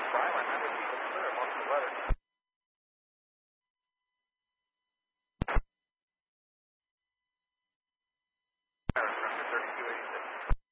Silent, 100 feet clear, most of the weather.